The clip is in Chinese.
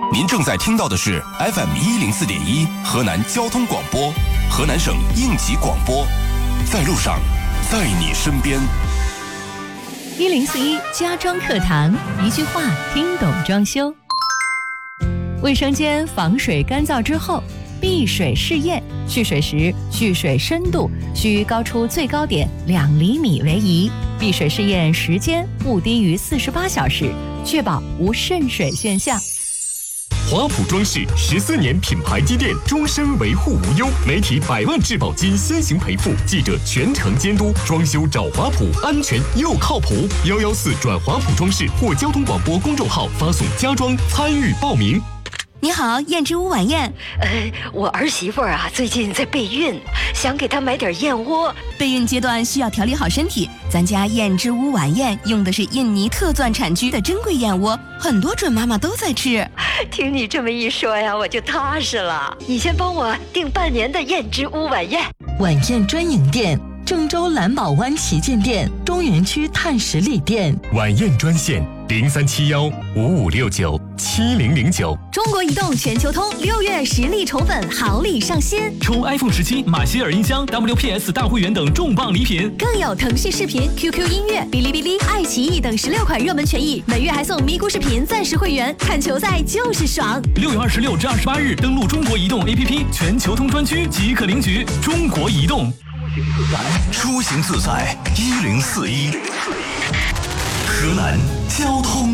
您正在听到的是 FM104.1河南交通广播，河南省应急广播，在路上，在你身边。 1041家装课堂，一句话听懂装修。卫生间防水干燥之后，避水试验，蓄水时蓄水深度需高出最高点2厘米为宜，避水试验时间不低于48小时，确保无渗水现象。 华普装饰14年品牌积淀，终身维护无忧，媒体100万质保金先行赔付，记者全程监督，装修找华普，安全又靠谱。114转华普装饰或交通广播公众号发送家装参与报名。 你好，燕之屋晚宴。 我儿媳妇啊，最近在备孕，想给她买点燕窝。 备孕阶段需要调理好身体，咱家燕之屋晚宴用的是印尼特钻产区的珍贵燕窝，很多准妈妈都在吃。 听你这么一说呀，我就踏实了。你先帮我订半年的燕之屋晚宴。 晚宴专营店：郑州蓝宝湾旗舰店、中原区碳十里店。 晚宴专线037155697009。 中国移动全球通6月实力宠粉好礼上新， 抽 iPhone 17、马歇尔音箱、WPS 大会员等重磅礼品， 更有腾讯视频、QQ 音乐、哔哩哔哩、爱奇艺等16款热门权益，每月还送咪咕视频暂时会员，看球赛就是爽。 6月26至28日登录中国移动 APP 全球通专区即可领取。中国移动， 出行自在，1041，河南交通